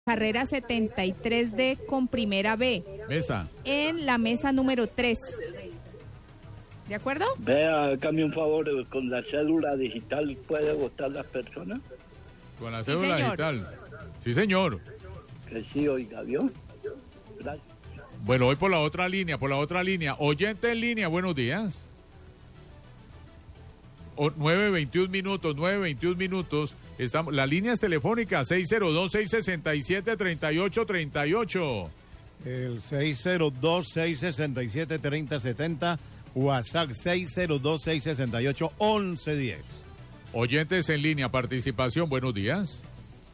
carrera 73D con primera B. Mesa. En la mesa número 3. ¿De acuerdo? Vea, hágame un favor, con la cédula digital puede votar las personas. Con la cédula digital. Sí, señor. Que sí, oiga, ¿vio? Gracias. Bueno, voy por la otra línea, Oyente en línea, buenos días. 9:21 minutos. Estamos, las líneas telefónicas 602-667-3838. El 602-667-3070. WhatsApp 602-668-1110. Oyentes en línea, participación, buenos días.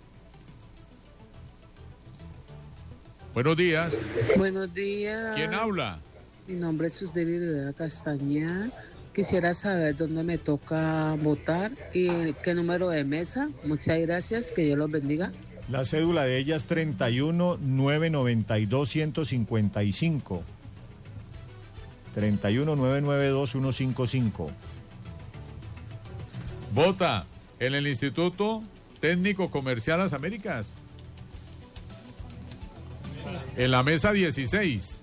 Buenos días. Buenos días. ¿Quién habla? Mi nombre es Susdeli de Castañeda. Quisiera saber dónde me toca votar y qué número de mesa. Muchas gracias, que Dios los bendiga. La cédula de ella es 31-992-155. 31-992-155. Vota en el Instituto Técnico Comercial Las Américas. En la mesa 16.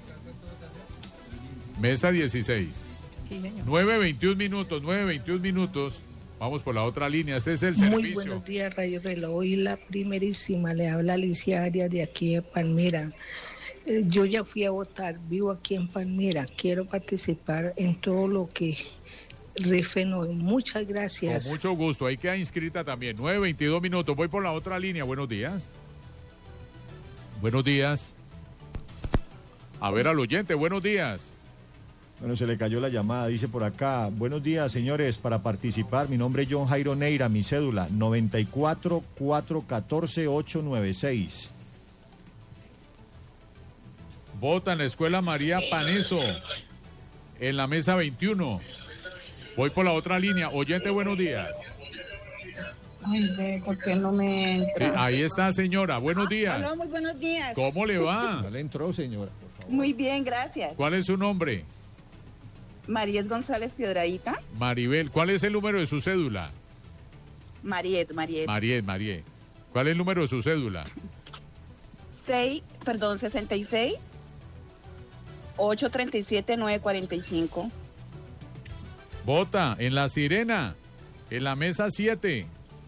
Mesa 16. Sí, señor. 9:21 minutos. Vamos por la otra línea. Este es el servicio. Muy buenos días, Radio Reloj. Y la primerísima, le habla Alicia Arias de aquí de Palmira. Yo ya fui a votar, vivo aquí en Palmira. Quiero participar en todo lo que rifen hoy. Muchas gracias. Con mucho gusto. Ahí queda inscrita también. 9:22 minutos. Voy por la otra línea. Buenos días. Buenos días. A ver al oyente. Buenos días. Bueno, se le cayó la llamada, dice por acá. Buenos días, señores, para participar, mi nombre es John Jairo Neira, mi cédula, 94-414-896. Vota en la Escuela María Paneso, en la mesa 21. Voy por la otra línea. Oyente, buenos días. Ay, ¿por qué no me entra? Sí, ahí está, señora. Buenos días. Hola, muy buenos días. ¿Cómo le va? No le entró, señora, por favor. Muy bien, gracias. ¿Cuál es su nombre? Maríes González Piedradita. Maribel. ¿Cuál es el número de su cédula? Mariet. Mariet. ¿Cuál es el número de su cédula? 66 837 945. Vota en La Sirena, en la mesa 7.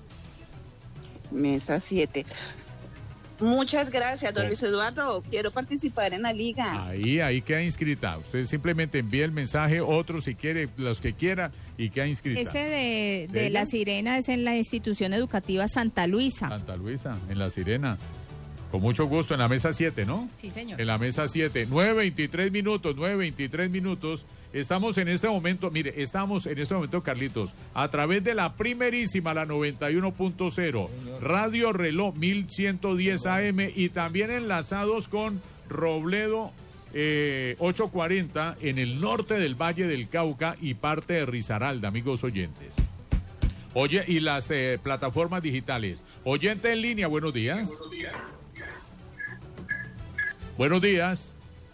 Mesa 7. Muchas gracias, don Luis Eduardo. Quiero participar en la liga. Ahí queda inscrita. Usted simplemente envía el mensaje, otro si quiere, los que quiera, y queda inscrita. Ese de La Sirena es en la institución educativa Santa Luisa. Santa Luisa, en La Sirena. Con mucho gusto, en la mesa 7, ¿no? Sí, señor. En la mesa 7. 9:23 minutos. Estamos en este momento, Carlitos, a través de la primerísima, la 91.0, Radio Reloj 1110 AM y también enlazados con Robledo 840 en el norte del Valle del Cauca y parte de Risaralda, amigos oyentes. Oye, y las plataformas digitales. Oyente en línea, buenos días. Buenos días.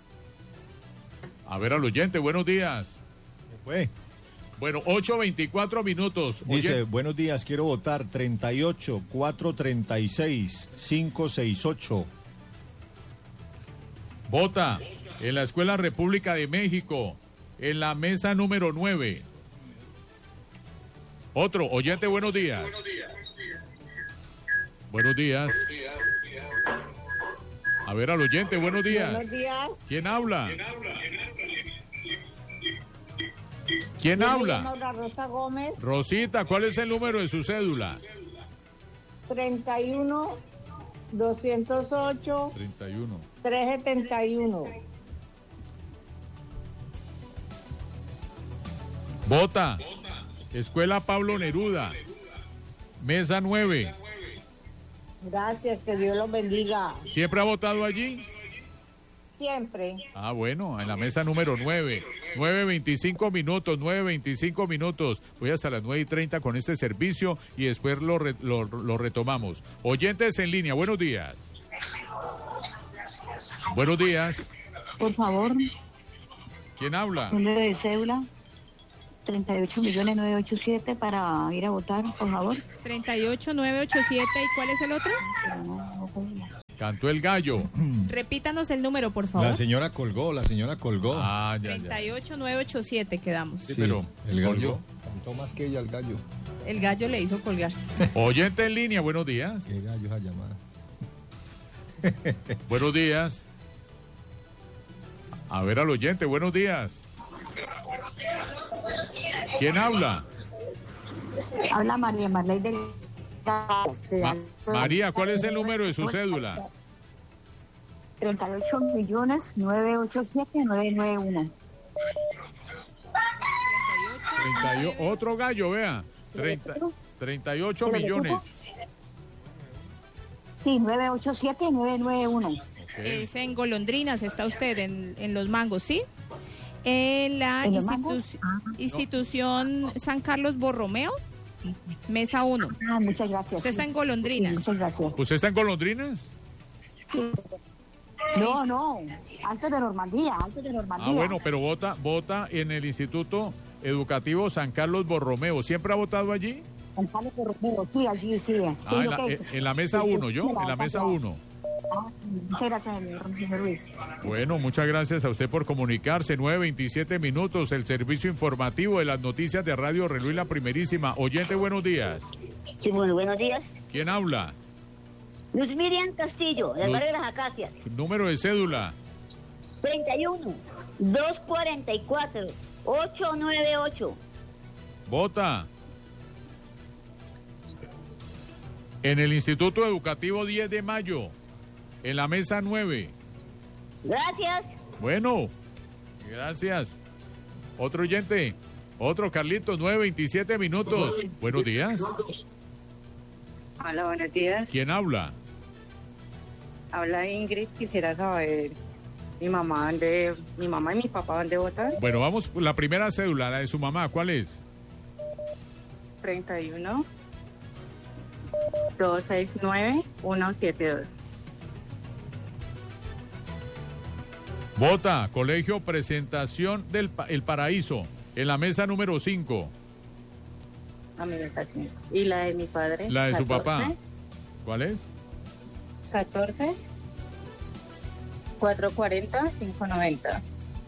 A ver al oyente, buenos días. ¿Qué fue? Bueno, 8:24 minutos. Dice, buenos días, quiero votar 38-436-568. Vota en la Escuela República de México, en la mesa número 9. Otro, oyente, buenos días. Buenos días. A ver al oyente, buenos días. Buenos días. ¿Quién habla? ¿Quién habla? Laura Rosa Gómez. Rosita, ¿cuál es el número de su cédula? 31 208 31. 371. Vota. Escuela Pablo Neruda. Mesa 9. Gracias, que Dios los bendiga. ¿Siempre ha votado allí? Siempre. Ah, bueno, en la mesa número 9. 9:25 minutos. Voy hasta las 9:30 con este servicio y después lo retomamos. Oyentes en línea, buenos días. Buenos días. Por favor. ¿Quién habla? Número de cédula 38.987 para ir a votar, por favor. 38.987, ¿y cuál es el otro? No, Cantó el gallo. Repítanos el número, por favor. La señora colgó. Ah, ya. 38987 quedamos. Sí, pero el gallo colgó. cantó más que ella, el gallo. El gallo le hizo colgar. Oyente en línea, buenos días. Qué gallo esa llamada. Buenos días. A ver al oyente, buenos días. ¿Quién habla? Habla María Marley del... María, ¿cuál es el número de su cédula? 38.987.991. Otro gallo, vea. 38 millones. Sí, 987-991. Okay. Es en Golondrinas, está usted, en Los Mangos, ¿sí? En la ¿En Los Mangos? institución San Carlos Borromeo, mesa 1. Ah, muchas gracias. Usted está en Sí, Golondrinas. muchas gracias. ¿Usted está en Golondrinas? No, Alto de Normandía. Ah, bueno, pero vota en el Instituto Educativo San Carlos Borromeo. ¿Siempre ha votado allí? San Carlos Borromeo, sí, allí, sí. En la mesa 1, ¿yo? En la mesa 1. Muchas gracias, señor Luis. Bueno, muchas gracias a usted por comunicarse. 9:27 minutos, el servicio informativo de las noticias de Radio Reloj, la primerísima. Oyente, buenos días. Sí, bueno, buenos días. ¿Quién habla? Luz Miriam Castillo, del barrio de las Acacias. Número de cédula. 31-244-898. Vota. En el Instituto Educativo 10 de Mayo, en la mesa 9. Gracias. Bueno, gracias. Otro oyente, otro Carlitos, 9:27 minutos. Buenos días. Hola, buenos días. ¿Quién habla? Habla Ingrid, quisiera saber mi mamá y mi papá dónde votan. Bueno, vamos, la primera cédula, la de su mamá, ¿cuál es? 31-269-172. Vota, Colegio Presentación del El Paraíso, en la mesa número 5. A mi mesa 5. ¿Y la de mi padre? La de 14, su papá. ¿Cuál es? 14-440-590.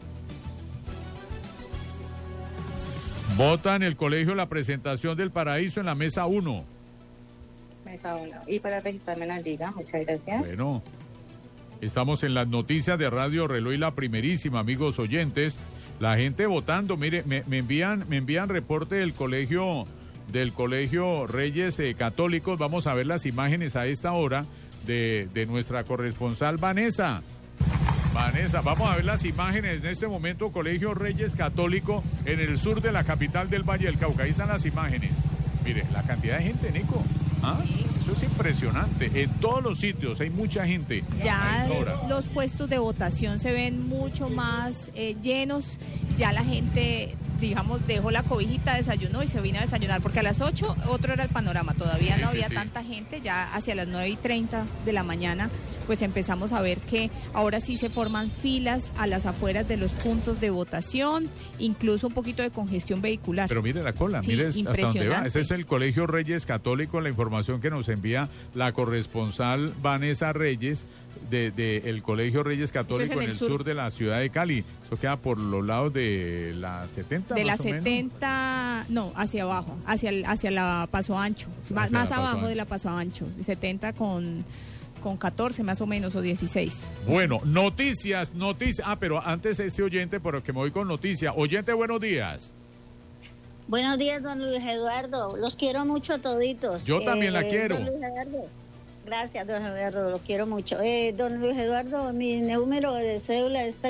Vota en el Colegio La Presentación del Paraíso, en la mesa 1. Mesa 1. Y para registrarme en la liga, muchas gracias. Bueno, estamos en las noticias de Radio Reloj, la primerísima, amigos oyentes. La gente votando, mire, me envían reporte del Colegio Reyes Católicos. Vamos a ver las imágenes a esta hora de nuestra corresponsal Vanessa. Vanessa, vamos a ver las imágenes en este momento, Colegio Reyes Católico en el sur de la capital del Valle del Cauca. Ahí están las imágenes. Mire, la cantidad de gente, Nico. ¿Ah? Eso es impresionante. En todos los sitios hay mucha gente. Ya los puestos de votación se ven mucho más llenos. Ya la gente, digamos, dejó la cobijita, desayunó y se vino a desayunar. Porque a las 8 otro era el panorama. Todavía no había tanta gente. Ya hacia las 9:30 de la mañana, pues empezamos a ver que ahora sí se forman filas a las afueras de los puntos de votación. Incluso un poquito de congestión vehicular. Pero mire la cola, mire hasta dónde va. Ese es el Colegio Reyes Católico, la información que nos envía la corresponsal Vanessa Reyes del Colegio Reyes Católico en el sur de la ciudad de Cali. Eso queda por los lados de la 70. De la 70, no, hacia abajo, hacia la Paso Ancho, más abajo de la Paso Ancho, 70 con 14 más o menos, o 16. Bueno, noticias. Pero antes este oyente, porque me voy con noticia. Oyente, buenos días. Buenos días, don Luis Eduardo. Los quiero mucho toditos. Yo también la quiero. Don Luis Eduardo. Gracias, don Eduardo, los quiero mucho. Don Luis Eduardo, mi número de cédula es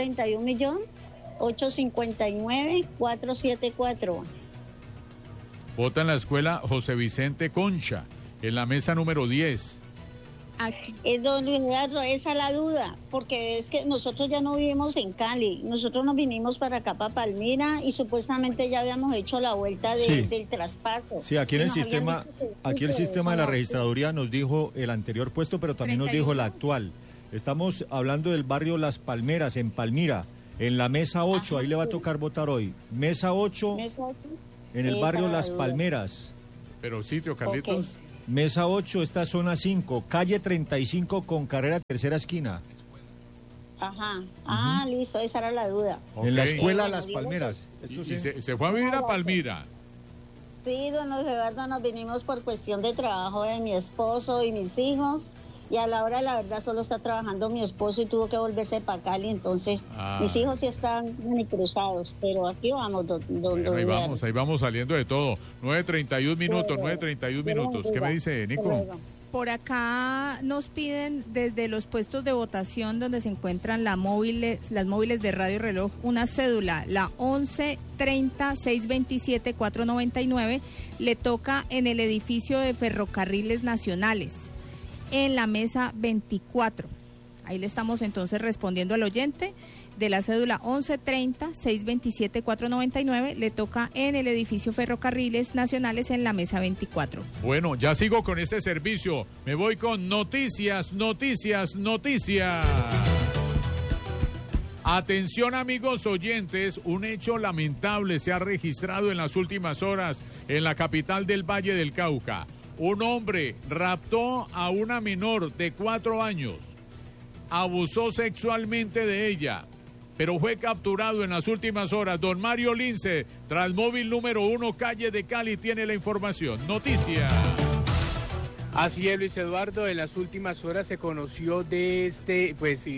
31.859.474. Vota en la escuela José Vicente Concha, en la mesa número 10. Aquí. Don Luis Eduardo, esa es la duda, porque es que nosotros ya no vivimos en Cali, nosotros nos vinimos para acá, para Palmira, y supuestamente ya habíamos hecho la vuelta del traspaso. Sí, aquí en el sistema, de la registraduría nos dijo el anterior puesto, pero también 31. Nos dijo la actual. Estamos hablando del barrio Las Palmeras, en Palmira, en la mesa 8, ahí le va a tocar votar hoy. Mesa 8, en el barrio Las Palmeras. Pero sitio, Carlitos. Okay. Mesa 8, esta zona 5, calle 35 con carrera tercera esquina. Ajá. Listo, esa era la duda. Okay. En la escuela Las Palmeras. Y se fue a vivir a Palmira. Sí, don Eduardo, nos vinimos por cuestión de trabajo de mi esposo y mis hijos. Y a la hora de la verdad solo está trabajando mi esposo y tuvo que volverse para Cali, entonces mis hijos sí están ni cruzados, pero aquí vamos, ahí vamos saliendo de todo. 9:31 minutos, 9:31 minutos. ¿Qué me dice, Nico? Por acá nos piden desde los puestos de votación donde se encuentran las móviles de Radio Reloj, una cédula, la 1130-627-499, le toca en el edificio de Ferrocarriles Nacionales, en la mesa 24. Ahí le estamos entonces respondiendo al oyente de la cédula 1130-627-499, le toca en el edificio Ferrocarriles Nacionales en la mesa 24. Bueno, ya sigo con este servicio. Me voy con noticias. Atención, amigos oyentes, un hecho lamentable se ha registrado en las últimas horas en la capital del Valle del Cauca. Un hombre raptó a una menor de 4 años, abusó sexualmente de ella, pero fue capturado en las últimas horas. Don Mario Lince, Transmóvil número 1, calle de Cali, tiene la información. Noticia. Así es, Luis Eduardo, en las últimas horas se conoció de este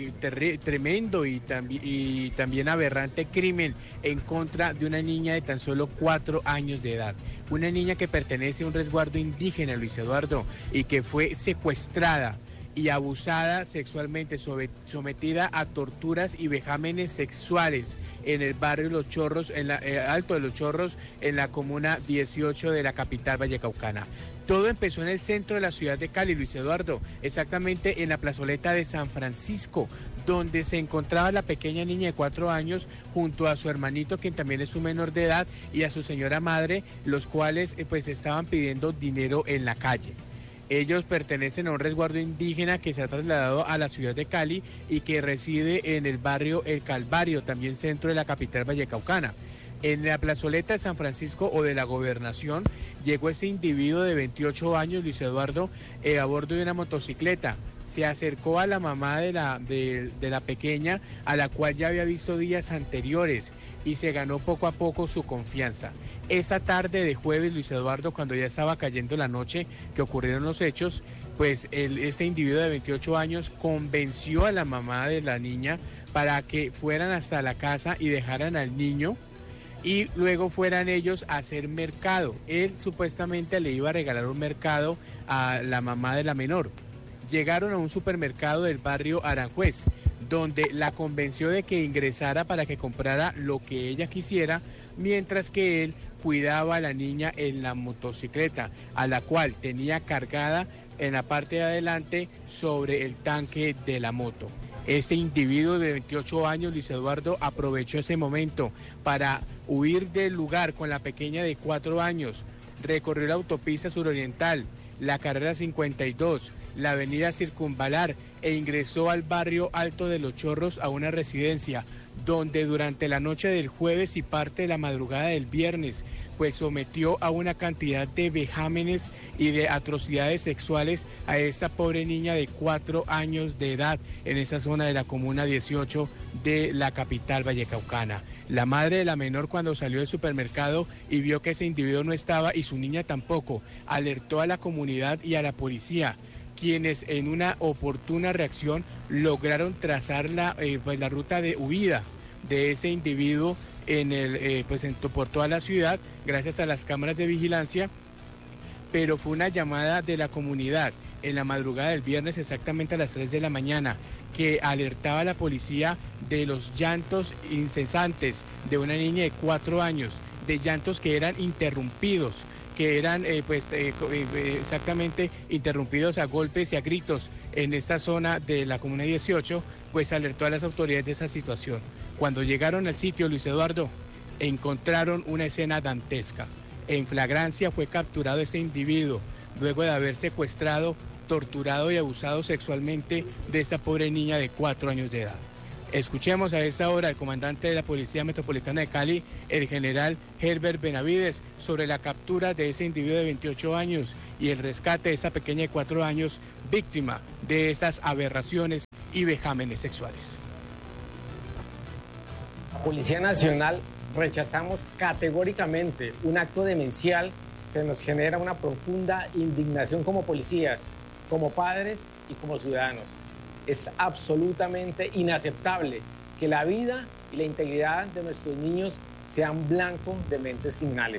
tremendo y también aberrante crimen en contra de una niña de tan solo 4 años de edad. Una niña que pertenece a un resguardo indígena, Luis Eduardo, y que fue secuestrada y abusada sexualmente, sometida a torturas y vejámenes sexuales en el barrio Los Chorros, en Alto de los Chorros, en la comuna 18 de la capital vallecaucana. Todo empezó en el centro de la ciudad de Cali, Luis Eduardo, exactamente en la plazoleta de San Francisco, donde se encontraba la pequeña niña de 4 años junto a su hermanito, quien también es un menor de edad, y a su señora madre, los cuales estaban pidiendo dinero en la calle. Ellos pertenecen a un resguardo indígena que se ha trasladado a la ciudad de Cali y que reside en el barrio El Calvario, también centro de la capital vallecaucana. En la plazoleta de San Francisco o de la Gobernación llegó este individuo de 28 años, Luis Eduardo, a bordo de una motocicleta. Se acercó a la mamá de la pequeña, a la cual ya había visto días anteriores, y se ganó poco a poco su confianza. Esa tarde de jueves, Luis Eduardo, cuando ya estaba cayendo la noche que ocurrieron los hechos, pues este individuo de 28 años convenció a la mamá de la niña para que fueran hasta la casa y dejaran al niño, y luego fueran ellos a hacer mercado. Él supuestamente le iba a regalar un mercado a la mamá de la menor. Llegaron a un supermercado del barrio Aranjuez, donde la convenció de que ingresara para que comprara lo que ella quisiera, mientras que él cuidaba a la niña en la motocicleta, a la cual tenía cargada en la parte de adelante sobre el tanque de la moto. Este individuo de 28 años, Luis Eduardo, aprovechó ese momento para huir del lugar con la pequeña de 4 años. Recorrió la autopista suroriental, la carrera 52, la avenida Circunvalar e ingresó al barrio Alto de los Chorros a una residencia, donde durante la noche del jueves y parte de la madrugada del viernes, pues sometió a una cantidad de vejámenes y de atrocidades sexuales a esta pobre niña de 4 años de edad en esa zona de la comuna 18 de la capital vallecaucana. La madre de la menor, cuando salió del supermercado y vio que ese individuo no estaba y su niña tampoco, alertó a la comunidad y a la policía, quienes en una oportuna reacción lograron trazar la ruta de huida de ese individuo por toda la ciudad gracias a las cámaras de vigilancia, pero fue una llamada de la comunidad en la madrugada del viernes, exactamente a las 3 de la mañana, que alertaba a la policía de los llantos incesantes de una niña de 4 años, de llantos que eran interrumpidos, que eran exactamente interrumpidos a golpes y a gritos en esta zona de la comuna 18, pues alertó a las autoridades de esa situación. Cuando llegaron al sitio, Luis Eduardo, encontraron una escena dantesca. En flagrancia fue capturado ese individuo, luego de haber secuestrado, torturado y abusado sexualmente de esa pobre niña de 4 años de edad. Escuchemos a esta hora al comandante de la Policía Metropolitana de Cali, el general Herbert Benavides, sobre la captura de ese individuo de 28 años y el rescate de esa pequeña de 4 años víctima de estas aberraciones y vejámenes sexuales. La Policía Nacional rechazamos categóricamente un acto demencial que nos genera una profunda indignación como policías, como padres y como ciudadanos. Es absolutamente inaceptable que la vida y la integridad de nuestros niños sean blanco de mentes criminales.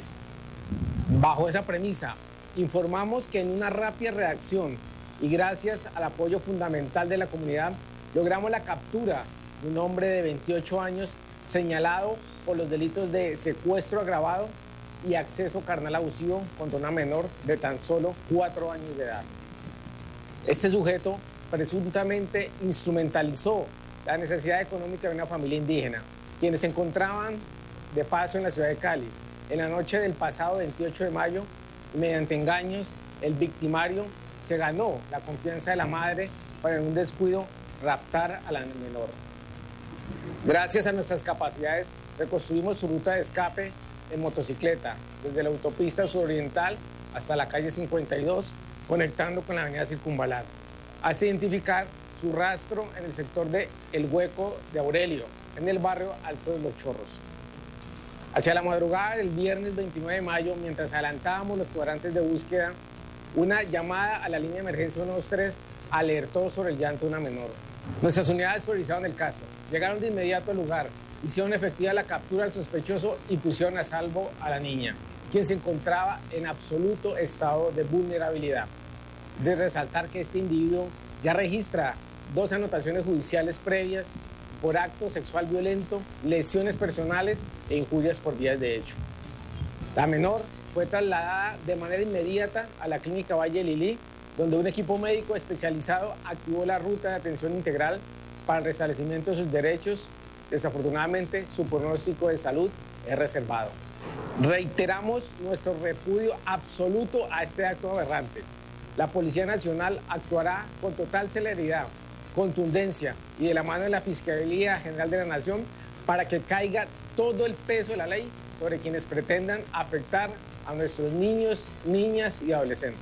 Bajo esa premisa, informamos que en una rápida reacción y gracias al apoyo fundamental de la comunidad, logramos la captura de un hombre de 28 años señalado por los delitos de secuestro agravado y acceso carnal abusivo contra una menor de tan solo 4 años de edad. Este sujeto presuntamente instrumentalizó la necesidad económica de una familia indígena, quienes se encontraban de paso en la ciudad de Cali. En la noche del pasado 28 de mayo, mediante engaños, el victimario se ganó la confianza de la madre para en un descuido raptar a la menor. Gracias a nuestras capacidades, reconstruimos su ruta de escape en motocicleta, desde la autopista suroriental hasta la calle 52, conectando con la avenida Circunvalar, hasta identificar su rastro en el sector de El Hueco de Aurelio, en el barrio Alto de los Chorros. Hacia la madrugada del viernes 29 de mayo, mientras adelantábamos los cuadrantes de búsqueda, una llamada a la línea de emergencia 123 alertó sobre el llanto de una menor. Nuestras unidades priorizaron el caso, llegaron de inmediato al lugar, hicieron efectiva la captura del sospechoso y pusieron a salvo a la niña, quien se encontraba en absoluto estado de vulnerabilidad. De resaltar que este individuo ya registra 2 anotaciones judiciales previas por acto sexual violento, lesiones personales e injurias por vías de hecho. La menor fue trasladada de manera inmediata a la clínica Valle Lilí, donde un equipo médico especializado activó la ruta de atención integral para el restablecimiento de sus derechos. Desafortunadamente, su pronóstico de salud es reservado. Reiteramos nuestro repudio absoluto a este acto aberrante. La Policía Nacional actuará con total celeridad, contundencia y de la mano de la Fiscalía General de la Nación para que caiga todo el peso de la ley sobre quienes pretendan afectar a nuestros niños, niñas y adolescentes.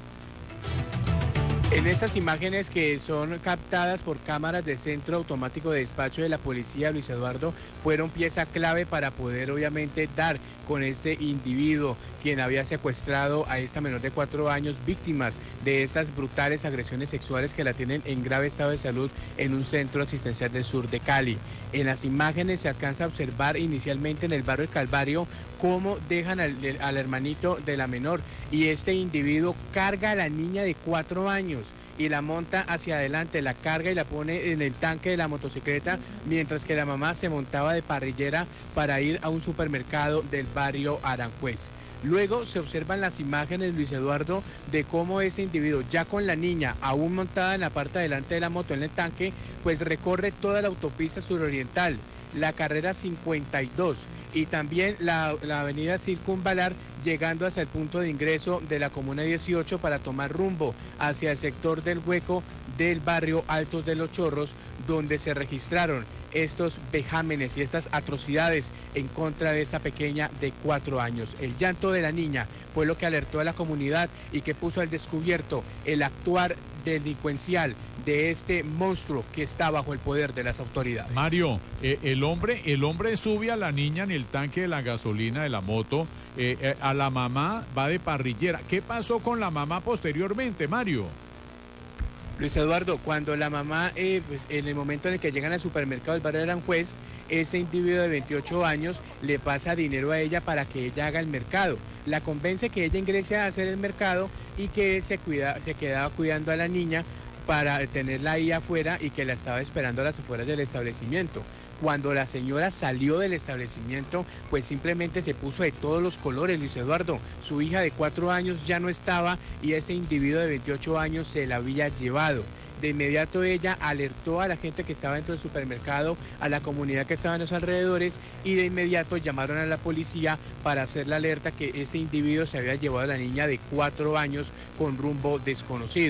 En estas imágenes que son captadas por cámaras de centro automático de despacho de la policía, Luis Eduardo, fueron pieza clave para poder obviamente dar con este individuo quien había secuestrado a esta menor de 4 años, víctimas de estas brutales agresiones sexuales que la tienen en grave estado de salud en un centro asistencial del sur de Cali. En las imágenes se alcanza a observar inicialmente en el barrio El Calvario cómo dejan al hermanito de la menor y este individuo carga a la niña de 4 años y la monta hacia adelante, la carga y la pone en el tanque de la motocicleta, mientras que la mamá se montaba de parrillera para ir a un supermercado del barrio Aranjuez. Luego se observan las imágenes, Luis Eduardo, de cómo ese individuo, ya con la niña aún montada en la parte de delante de la moto en el tanque, pues recorre toda la autopista suroriental, la carrera 52 y también la avenida Circunvalar, llegando hasta el punto de ingreso de la comuna 18 para tomar rumbo hacia el sector del Hueco del barrio Altos de los Chorros, donde se registraron estos vejámenes y estas atrocidades en contra de esta pequeña de 4 años. El llanto de la niña fue lo que alertó a la comunidad y que puso al descubierto el actuar delincuencial de este monstruo que está bajo el poder de las autoridades. Mario, el hombre sube a la niña en el tanque de la gasolina de la moto, a la mamá va de parrillera. ¿Qué pasó con la mamá posteriormente, Mario? Luis Eduardo, cuando la mamá, pues en el momento en el que llegan al supermercado del barrio de Aranjuez, este individuo de 28 años le pasa dinero a ella para que ella haga el mercado. La convence que ella ingrese a hacer el mercado y que se quedaba cuidando a la niña para tenerla ahí afuera y que la estaba esperando a las afueras del establecimiento. Cuando la señora salió del establecimiento, pues simplemente se puso de todos los colores, Luis Eduardo. Su hija de 4 años ya no estaba y ese individuo de 28 años se la había llevado. De inmediato ella alertó a la gente que estaba dentro del supermercado, a la comunidad que estaba en los alrededores y de inmediato llamaron a la policía para hacer la alerta que este individuo se había llevado a la niña de 4 años con rumbo desconocido.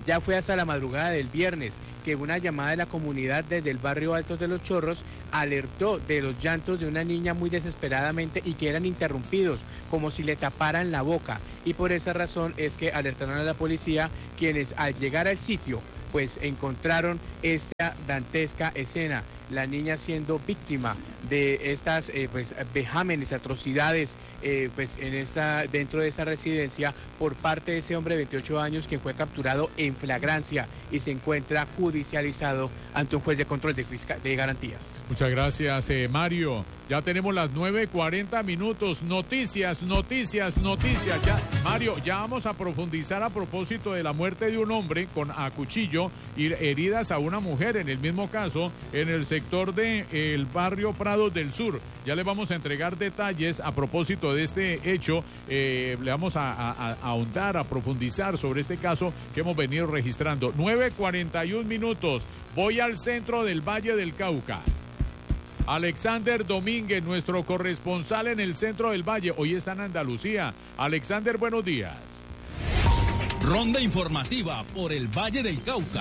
Ya fue hasta la madrugada del viernes que una llamada de la comunidad desde el barrio Altos de los Chorros alertó de los llantos de una niña muy desesperadamente y que eran interrumpidos, como si le taparan la boca. Y por esa razón es que alertaron a la policía, quienes al llegar al sitio pues encontraron esta dantesca escena, la niña siendo víctima de estas vejámenes, atrocidades dentro de esta residencia por parte de ese hombre de 28 años que fue capturado en flagrancia y se encuentra judicializado ante un juez de control de garantías. Muchas gracias, Mario. Ya tenemos las 9:40 minutos. Noticias. Ya, Mario, ya vamos a profundizar a propósito de la muerte de un hombre a cuchillo y heridas a una mujer, en el mismo caso, en el sector del barrio Prados del Sur. Ya le vamos a entregar detalles a propósito de este hecho. Le vamos a ahondar, a profundizar sobre este caso que hemos venido registrando. 9:41 minutos. Voy al centro del Valle del Cauca. Alexander Domínguez, nuestro corresponsal en el centro del Valle, hoy está en Andalucía. Alexander, buenos días. Ronda informativa por el Valle del Cauca.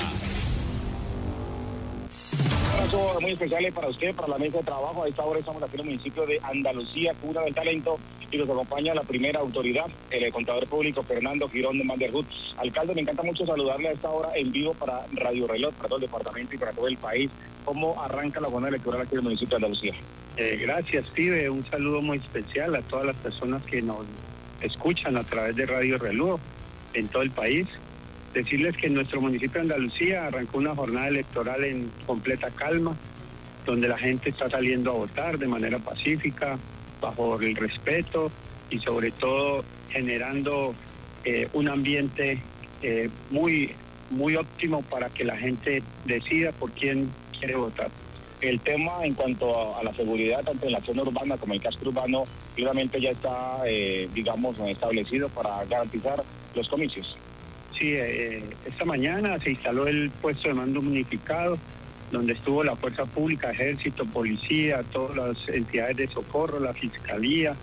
Un abrazo muy especial para usted, para la mesa de trabajo. A esta hora estamos aquí en el municipio de Andalucía, cuna del talento, y nos acompaña la primera autoridad, el contador público Fernando Girón de Manderhut. Alcalde, me encanta mucho saludarle a esta hora en vivo para Radio Reloj, para todo el departamento y para todo el país. ¿Cómo arranca la jornada electoral aquí en el municipio de Andalucía? Gracias, Pibe. Un saludo muy especial a todas las personas que nos escuchan a través de Radio Reloj en todo el país. Decirles que en nuestro municipio de Andalucía arrancó una jornada electoral en completa calma, donde la gente está saliendo a votar de manera pacífica, bajo el respeto y sobre todo generando un ambiente muy óptimo para que la gente decida por quién quiere votar. El tema en cuanto a la seguridad, tanto en la zona urbana como en el casco urbano, claramente ya está, establecido para garantizar los comicios. Sí, esta mañana se instaló el puesto de mando unificado, donde estuvo la Fuerza Pública, Ejército, Policía, todas las entidades de socorro, la Fiscalía,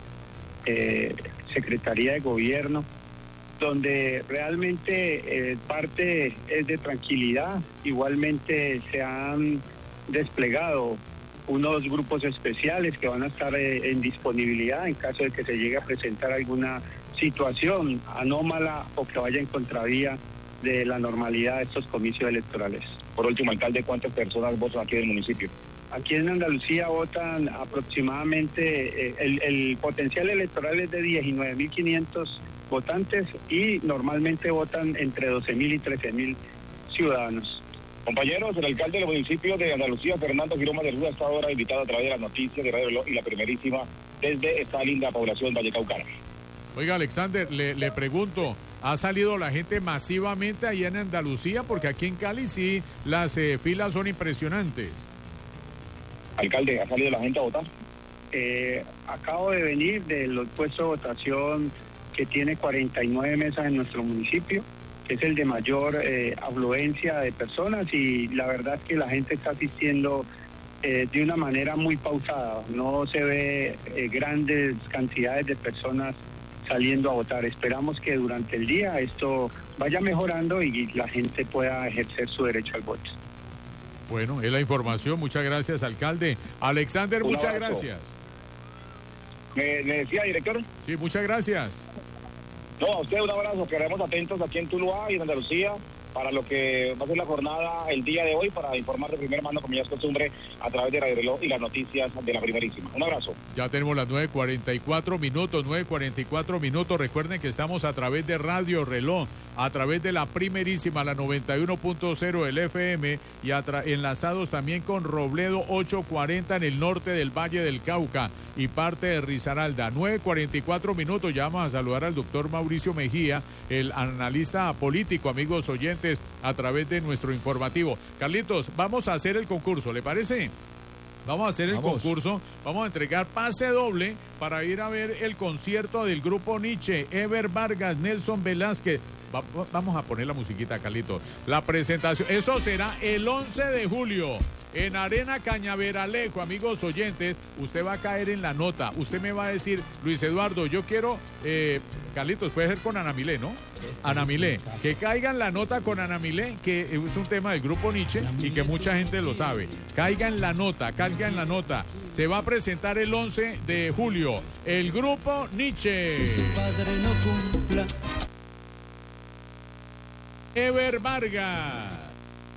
Secretaría de Gobierno, donde realmente parte es de tranquilidad. Igualmente se han desplegado unos grupos especiales que van a estar en disponibilidad en caso de que se llegue a presentar alguna situación anómala o que vaya en contravía de la normalidad de estos comicios electorales. Por último, alcalde, ¿cuántas personas votan aquí en el municipio? Aquí en Andalucía votan aproximadamente, el potencial electoral es de 19.500 votantes y normalmente votan entre 12.000 y 13.000 ciudadanos. Compañeros, el alcalde del municipio de Andalucía, Fernando Girón Manderhut, hasta ahora invitado a través de las noticias de Radio Reloj y la primerísima desde esta linda población vallecaucana. Oiga, Alexander, le pregunto, ¿ha salido la gente masivamente allá en Andalucía? Porque aquí en Cali sí las filas son impresionantes. Alcalde, ¿ha salido la gente a votar? Acabo de venir del puesto de votación que tiene 49 mesas en nuestro municipio, que es el de mayor afluencia de personas, y la verdad es que la gente está asistiendo de una manera muy pausada. No se ve grandes cantidades de personas saliendo a votar. Esperamos que durante el día esto vaya mejorando y la gente pueda ejercer su derecho al voto. Bueno, es la información. Muchas gracias, alcalde. Alexander, muchas gracias. ¿Me decía, director? Sí, muchas gracias. No, a usted un abrazo. Quedaremos atentos aquí en Tuluá y en Andalucía para lo que va a ser la jornada el día de hoy, para informar de primer mano, como ya es costumbre, a través de Radio Reloj y las noticias de la primerísima. Un abrazo. Ya tenemos las 9:44 minutos. Recuerden que estamos a través de Radio Reloj, a través de la primerísima, la 91.0 del FM, y enlazados también con Robledo 840 en el norte del Valle del Cauca y parte de Risaralda. 9:44 minutos. Ya vamos a saludar al doctor Mauricio Mejía, el analista político, amigos oyentes, a través de nuestro informativo. Carlitos, vamos a hacer el concurso, ¿le parece? Vamos a hacer el concurso, vamos a entregar pase doble para ir a ver el concierto del grupo Nietzsche, Ever Vargas, Nelson Velázquez. Vamos a poner la musiquita, Carlitos. La presentación, eso será el 11 de julio. en Arena Cañaveralejo, amigos oyentes, usted va a caer en la nota. Usted me va a decir, Luis Eduardo, yo quiero, Carlitos, puede ser con Ana Milé, ¿no? Ana Milé, que caiga en la nota con Ana Milé, que es un tema del grupo Nietzsche y que mucha gente lo sabe. Caiga en la nota. Se va a presentar el 11 de julio, el grupo Nietzsche. Ever Vargas.